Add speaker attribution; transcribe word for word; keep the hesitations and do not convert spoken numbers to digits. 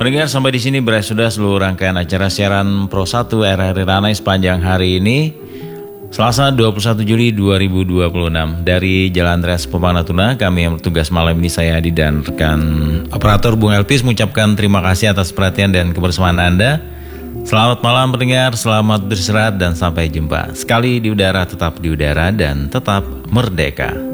Speaker 1: Pendengar, sampai di sini berakhir sudah seluruh rangkaian acara siaran Pro satu R R I Ranai sepanjang hari ini, Selasa dua puluh satu Juli dua ribu dua puluh enam. Dari Jalan Res Pemang Natuna, kami yang bertugas malam ini, saya Adi dan rekan operator Bung Elpis, mengucapkan terima kasih atas perhatian dan kebersamaan Anda. Selamat malam pendengar, selamat beristirahat dan sampai jumpa. Sekali di udara, tetap di udara dan tetap merdeka.